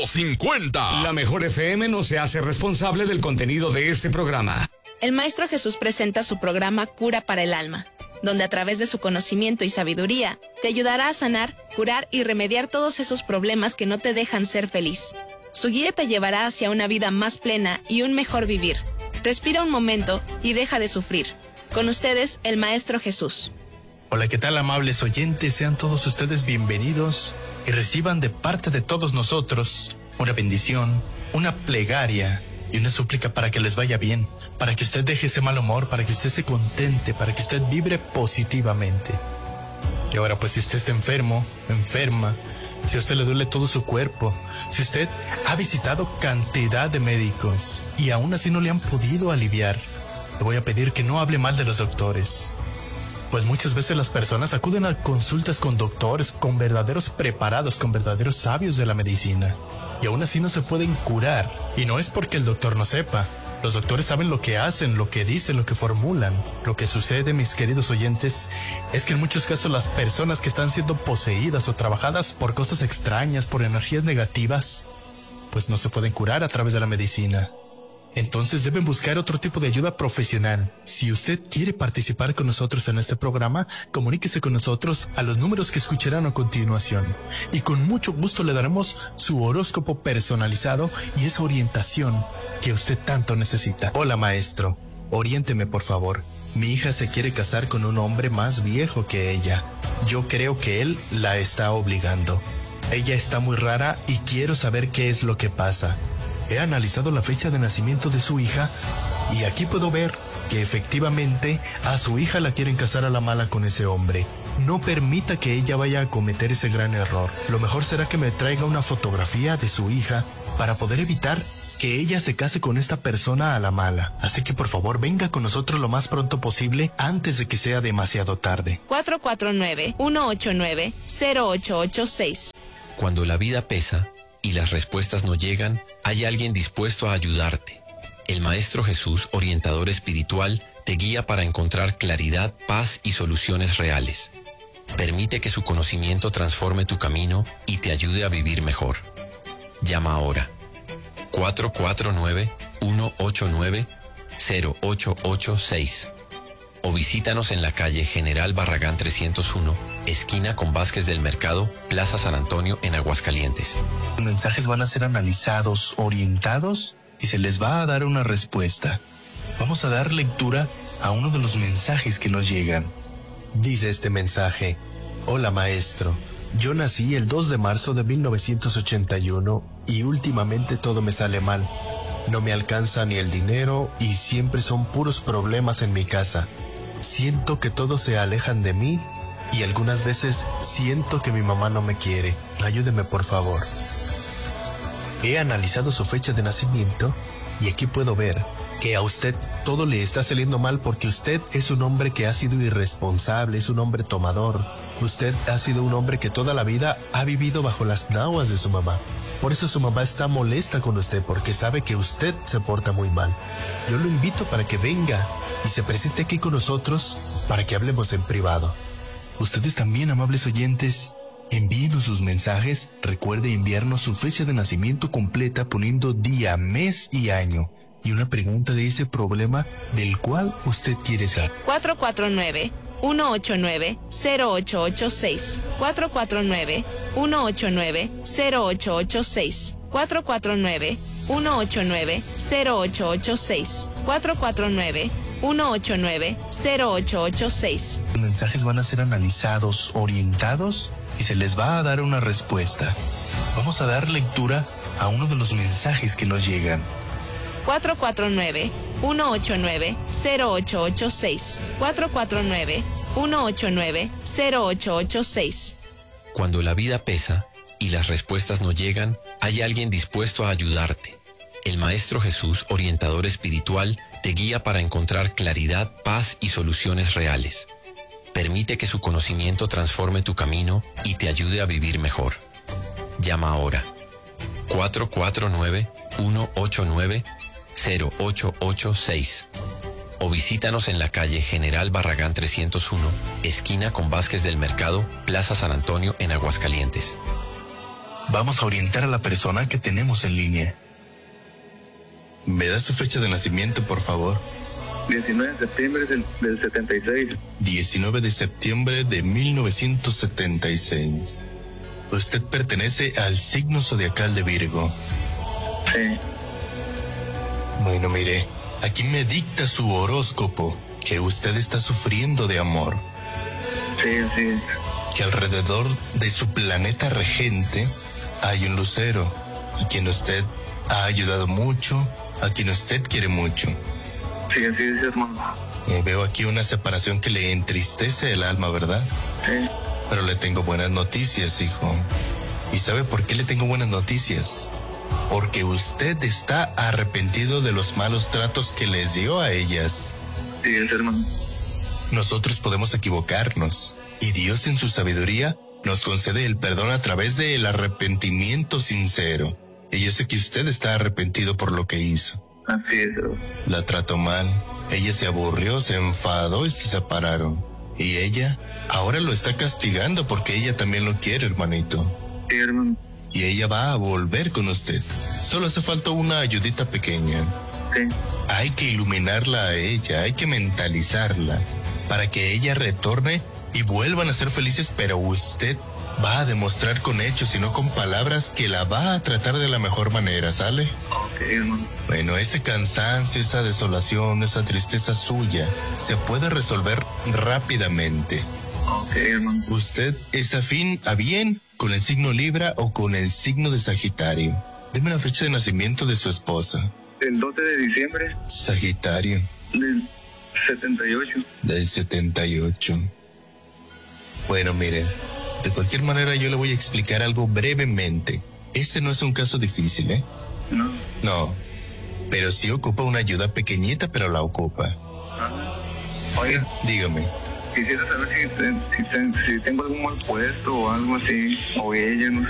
50. La Mejor FM no se hace responsable del contenido de este programa. El Maestro Jesús presenta su programa Cura para el Alma, donde a través de su conocimiento y sabiduría te ayudará a sanar, curar y remediar todos esos problemas que no te dejan ser feliz. Su guía te llevará hacia una vida más plena y un mejor vivir. Respira un momento y deja de sufrir. Con ustedes, el Maestro Jesús. Hola, ¿qué tal, amables oyentes? Sean todos ustedes bienvenidos y reciban de parte de todos nosotros una bendición, una plegaria y una súplica para que les vaya bien, para que usted deje ese mal humor, para que usted se contente, para que usted vibre positivamente. Y ahora, pues, si usted está enfermo, enferma, si a usted le duele todo su cuerpo, si usted ha visitado cantidad de médicos y aún así no le han podido aliviar, le voy a pedir que no hable mal de los doctores. Pues muchas veces las personas acuden a consultas con doctores, con verdaderos preparados, con verdaderos sabios de la medicina. Y aún así no se pueden curar. Y no es porque el doctor no sepa. Los doctores saben lo que hacen, lo que dicen, lo que formulan. Lo que sucede, mis queridos oyentes, es que en muchos casos las personas que están siendo poseídas o trabajadas por cosas extrañas, por energías negativas, pues no se pueden curar a través de la medicina. Entonces deben buscar otro tipo de ayuda profesional. Si usted quiere participar con nosotros en este programa, comuníquese con nosotros a los números que escucharán a continuación. Y con mucho gusto le daremos su horóscopo personalizado y esa orientación que usted tanto necesita. Hola, maestro. Oriénteme, por favor. Mi hija se quiere casar con un hombre más viejo que ella. Yo creo que él la está obligando. Ella está muy rara y quiero saber qué es lo que pasa. He analizado la fecha de nacimiento de su hija y aquí puedo ver que efectivamente a su hija la quieren casar a la mala con ese hombre. No permita que ella vaya a cometer ese gran error. Lo mejor será que me traiga una fotografía de su hija para poder evitar que ella se case con esta persona a la mala. Así que por favor venga con nosotros lo más pronto posible antes de que sea demasiado tarde. 449-189-0886. Cuando la vida pesa y las respuestas no llegan, hay alguien dispuesto a ayudarte. El Maestro Jesús, orientador espiritual, te guía para encontrar claridad, paz y soluciones reales. Permite que su conocimiento transforme tu camino y te ayude a vivir mejor. Llama ahora. 449-189-0886 o visítanos en la calle General Barragán 301, esquina con Vázquez del Mercado, Plaza San Antonio, en Aguascalientes. Los mensajes van a ser analizados, orientados y se les va a dar una respuesta. Vamos a dar lectura a uno de los mensajes que nos llegan. Dice este mensaje: Hola, maestro. Yo nací el 2 de marzo de 1981 y últimamente todo me sale mal. No me alcanza ni el dinero y siempre son puros problemas en mi casa. Siento que todos se alejan de mí y algunas veces siento que mi mamá no me quiere. Ayúdeme, por favor. He analizado su fecha de nacimiento y aquí puedo ver que a usted todo le está saliendo mal porque usted es un hombre que ha sido irresponsable, es un hombre tomador. Usted ha sido un hombre que toda la vida ha vivido bajo las náuseas de su mamá. Por eso su mamá está molesta con usted porque sabe que usted se porta muy mal. Yo lo invito para que venga y se presente aquí con nosotros para que hablemos en privado. Ustedes también, amables oyentes, envíenos sus mensajes. Recuerde enviarnos su fecha de nacimiento completa poniendo día, mes y año y una pregunta de ese problema del cual usted quiere saber. 449-189-0886. 449-189-0886. 449-189-0886. 449-189-0886. Los mensajes van a ser analizados, orientados y se les va a dar una respuesta. Vamos a dar lectura a uno de los mensajes que nos llegan. 449-189-0886. 449-189-0886. Cuando la vida pesa y las respuestas no llegan, hay alguien dispuesto a ayudarte. El Maestro Jesús, orientador espiritual, te guía para encontrar claridad, paz y soluciones reales. Permite que su conocimiento transforme tu camino y te ayude a vivir mejor. Llama ahora. 449-189-0886 o visítanos en la calle General Barragán 301, esquina con Vázquez del Mercado, Plaza San Antonio, en Aguascalientes. vamos a orientar a la persona que tenemos en línea. ¿Me da su fecha de nacimiento, por favor? 19 de septiembre del 76. 19 de septiembre de 1976. Usted pertenece al signo zodiacal de Virgo. Sí. Bueno, mire, aquí me dicta su horóscopo que usted está sufriendo de amor. Sí, sí. Que alrededor de su planeta regente hay un lucero, a quien usted ha ayudado mucho, a quien usted quiere mucho. Sí, así es, hermano. Veo aquí una separación que le entristece el alma, ¿verdad? Sí. Pero le tengo buenas noticias, hijo. ¿Y sabe por qué le tengo buenas noticias? Porque usted está arrepentido de los malos tratos que les dio a ellas. Sí, es, hermano. Nosotros podemos equivocarnos, y Dios en su sabiduría nos concede el perdón a través del arrepentimiento sincero. Y yo sé que usted está arrepentido por lo que hizo. Así es, hermano. La trató mal, ella se aburrió, se enfadó y se separaron. Y ella ahora lo está castigando porque ella también lo quiere, hermanito. Sí, hermano. Y ella va a volver con usted. Solo hace falta una ayudita pequeña. Sí. Hay que iluminarla a ella, hay que mentalizarla para que ella retorne y vuelvan a ser felices, pero usted va a demostrar con hechos y no con palabras que la va a tratar de la mejor manera, ¿sale? Ok, hermano. Bueno, ese cansancio, esa desolación, esa tristeza suya se puede resolver rápidamente. Ok, hermano. ¿Usted es afín a bien con el signo Libra o con el signo de Sagitario? Deme la fecha de nacimiento de su esposa. El 12 de diciembre Sagitario. del 78. Del 78. Bueno, miren, de cualquier manera yo le voy a explicar algo brevemente. Este no es un caso difícil, ¿eh? No. No, pero sí ocupa una ayuda pequeñita, pero la ocupa. Oiga, Dígame. quisiera saber si tengo algún mal puesto o algo así, o ella, no sé.